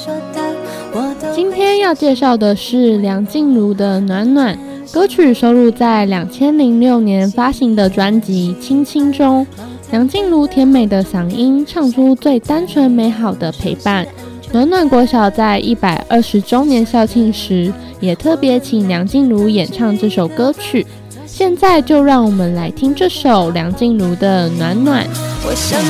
今天要介绍的是梁静茹的《暖暖》，歌曲收录在2006年发行的专辑《亲亲》中。梁静茹甜美的嗓音唱出最单纯美好的陪伴。暖暖国小在120周年校庆时，也特别请梁静茹演唱这首歌曲。现在就让我们来听这首梁静茹的《暖暖》。 我想